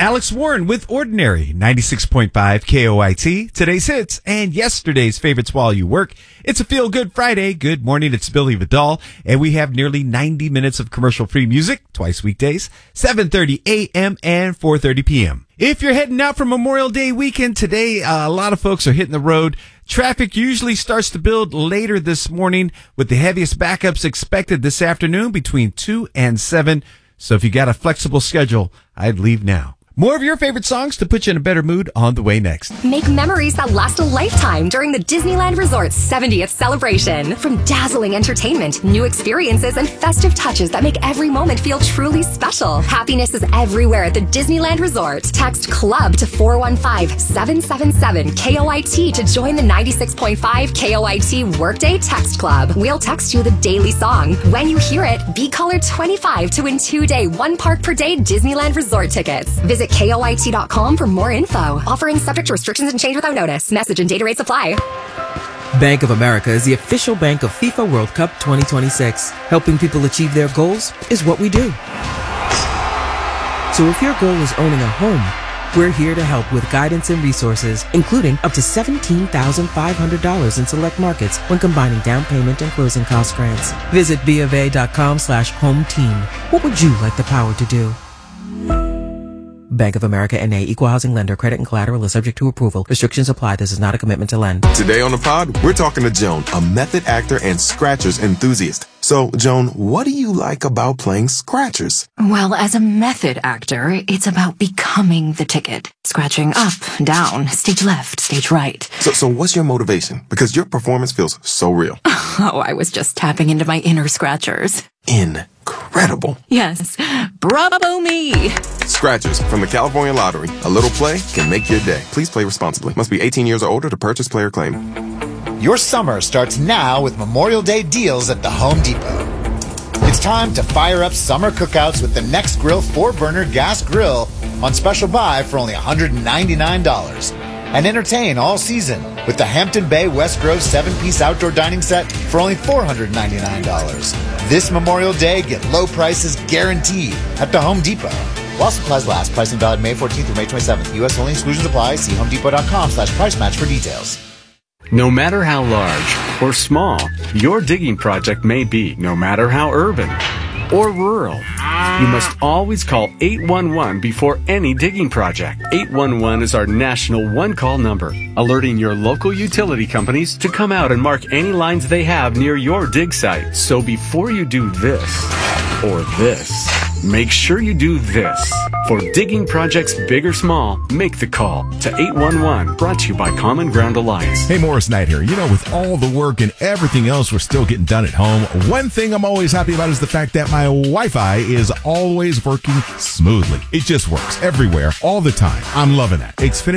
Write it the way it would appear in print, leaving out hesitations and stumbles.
Alex Warren with Ordinary, 96.5 KOIT, today's hits and yesterday's favorites while you work. It's a feel-good Friday. Good morning, it's Billy Vidal, and we have nearly 90 minutes of commercial-free music, twice weekdays, 7:30 a.m. and 4:30 p.m. If you're heading out for Memorial Day weekend today, a lot of folks are hitting the road. Traffic usually starts to build later this morning, with the heaviest backups expected this afternoon between 2 and 7. So if you got a flexible schedule, I'd leave now. More of your favorite songs to put you in a better mood on the way next. Make memories that last a lifetime during the Disneyland Resort's 70th celebration. From dazzling entertainment, new experiences, and festive touches that make every moment feel truly special. Happiness is everywhere at the Disneyland Resort. Text CLUB to 415-777-KOIT to join the 96.5 KOIT Workday Text Club. We'll text you the daily song. When you hear it, be caller 25 to win 2-day, 1 park per day Disneyland Resort tickets. Visit KOIT.com for more info. Offering subject to restrictions and change without notice. Message and data rates apply. Bank of America is the official bank of FIFA World Cup 2026. Helping people achieve their goals is what we do. So if your goal is owning a home, we're here to help with guidance and resources, including up to $17,500 in select markets when combining down payment and closing cost grants. Visit BofA.com/home team. What would you like the power to do? Bank of America N.A. Equal Housing Lender. Credit and collateral is subject to approval. Restrictions apply. This is not a commitment to lend. Today on the pod, we're talking to Joan, a method actor and Scratchers enthusiast. So, Joan, what do you like about playing Scratchers? Well, as a method actor, it's about becoming the ticket. Scratching up, down, stage left, stage right. So what's your motivation? Because your performance feels so real. Oh, I was just tapping into my inner Scratchers. Incredible. Yes. Bravo me. Scratchers from the California Lottery. A little play can make your day. Please play responsibly. Must be 18 years or older to purchase, player claim. Your summer starts now with Memorial Day deals at the Home Depot. It's time to fire up summer cookouts with the Next Grill 4-burner gas grill on special buy for only $199. And entertain all season with the Hampton Bay West Grove 7-piece outdoor dining set for only $499. This Memorial Day, get low prices guaranteed at the Home Depot. While supplies last, pricing valid May 14th through May 27th. U.S. only, exclusions apply. See homedepot.com/price match for details. No matter how large or small your digging project may be, no matter how urban or rural, you must always call 811 before any digging project. 811 is our national one-call number, alerting your local utility companies to come out and mark any lines they have near your dig site. So before you do this or this, make sure you do this. For digging projects big or small, make the call to 811. Brought to you by Common Ground Alliance. Hey, Morris Knight here. You know, with all the work and everything else we're still getting done at home, one thing I'm always happy about is the fact that my Wi-Fi is always working smoothly. It just works everywhere, all the time. I'm loving that. Xfinity